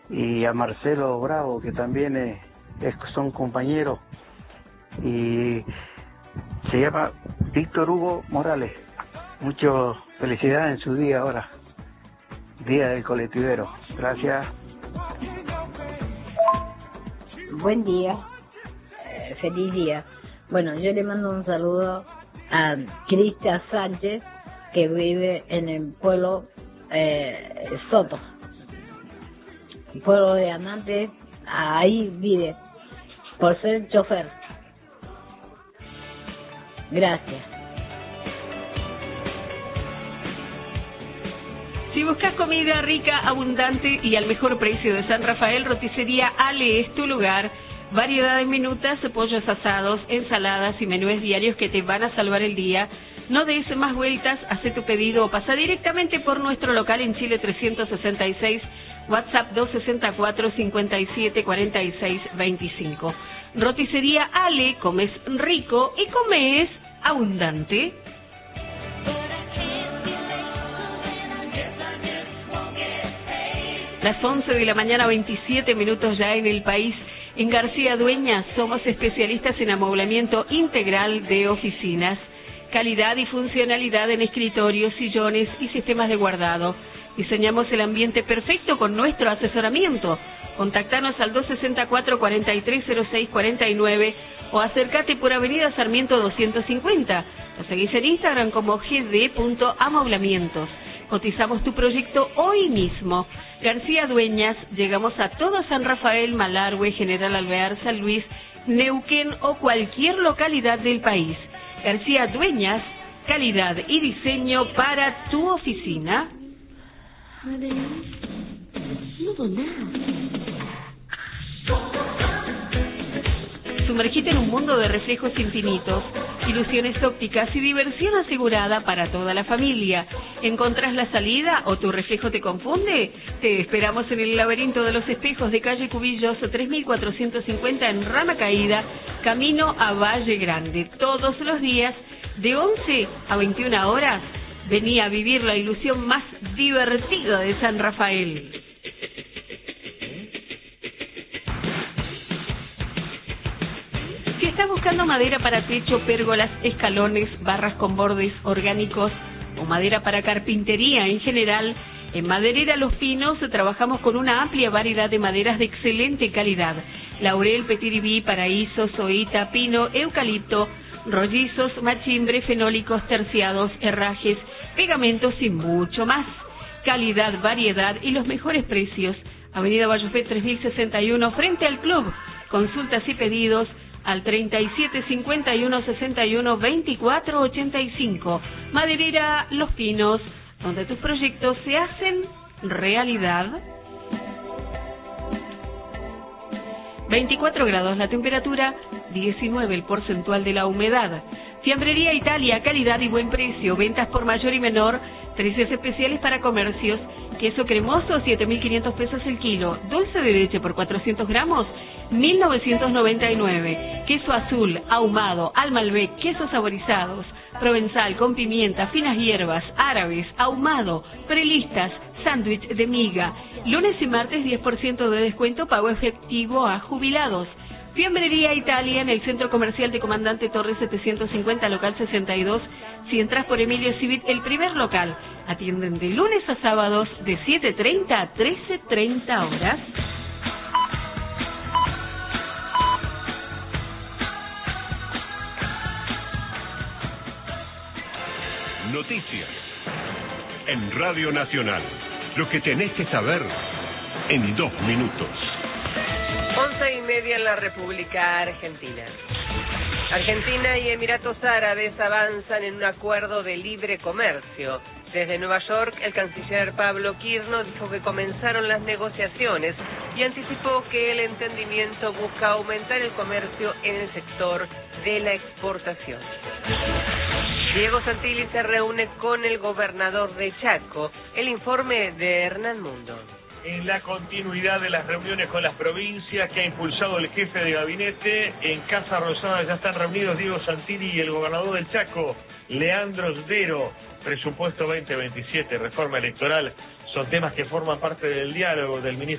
y a Marcelo Bravo, que también son compañeros, y se llama Víctor Hugo Morales. Muchas felicidades en su día ahora, Día del Colectivero. Gracias. Buen día, feliz día. Bueno, yo le mando un saludo a Cristian Sánchez, que vive en el pueblo Soto, el pueblo de Anante. Ahí vive, por ser chofer. Gracias. Si buscas comida rica, abundante y al mejor precio de San Rafael, Roticería Ale es tu lugar. Variedades minutas, pollos asados, ensaladas y menúes diarios que te van a salvar el día. No des más vueltas, haz tu pedido o pasa directamente por nuestro local en Chile 366, WhatsApp 264 57 46 25. Roticería Ale, comes rico y comes abundante. Las 11 de la mañana, 27 minutos ya en el país. En García Dueñas somos especialistas en amoblamiento integral de oficinas. Calidad y funcionalidad en escritorios, sillones y sistemas de guardado. Diseñamos el ambiente perfecto con nuestro asesoramiento. Contactanos al 264 4306 49 o acércate por Avenida Sarmiento 250. Nos seguís en Instagram como gd.amoblamientos. Cotizamos tu proyecto hoy mismo. García Dueñas, llegamos a todo San Rafael, Malargüe, General Alvear, San Luis, Neuquén o cualquier localidad del país. García Dueñas, calidad y diseño para tu oficina. Sumergite en un mundo de reflejos infinitos, ilusiones ópticas y diversión asegurada para toda la familia. ¿Encontrás la salida o tu reflejo te confunde? Te esperamos en el laberinto de los espejos de calle Cubillos 3450 en Rama Caída, camino a Valle Grande. Todos los días de 11 a 21 horas. Vení a vivir la ilusión más divertida de San Rafael. Si estás buscando madera para techo, pérgolas, escalones, barras con bordes orgánicos o madera para carpintería en general, en Maderera Los Pinos trabajamos con una amplia variedad de maderas de excelente calidad. Laurel, petiribí, paraíso, soita, pino, eucalipto, rollizos, machimbre, fenólicos, terciados, herrajes, pegamentos y mucho más. Calidad, variedad y los mejores precios. Avenida Vallofet 3061 frente al club. Consultas y pedidos al 37 51 61 24 85. Maderera Los Pinos, donde tus proyectos se hacen realidad. 24 grados la temperatura, 19 el porcentual de la humedad. Fiambrería Italia, calidad y buen precio. Ventas por mayor y menor, precios especiales para comercios. Queso cremoso, 7.500 pesos el kilo. Dulce de leche por 400 gramos, 1.999. Queso azul, ahumado, al Malbec, quesos saborizados, provenzal con pimienta, finas hierbas, árabes, ahumado, prelistas, sándwich de miga. Lunes y martes 10% de descuento, pago efectivo a jubilados. Fiambrería Italia en el Centro Comercial de Comandante Torres 750, local 62. Si entras por Emilio Civit, el primer local. Atienden de lunes a sábados de 7:30 a 13:30 horas. Noticias en Radio Nacional. Lo que tenés que saber en 2 minutos. 11:30 en la República Argentina. Argentina y Emiratos Árabes avanzan en un acuerdo de libre comercio. Desde Nueva York, el canciller Pablo Quirno dijo que comenzaron las negociaciones y anticipó que el entendimiento busca aumentar el comercio en el sector de la exportación. Diego Santilli se reúne con el gobernador de Chaco. El informe de Hernán Mundo. En la continuidad de las reuniones con las provincias que ha impulsado el jefe de gabinete, en Casa Rosada ya están reunidos Diego Santilli y el gobernador del Chaco, Leandro Sdero. Presupuesto 2027, reforma electoral, son temas que forman parte del diálogo del ministro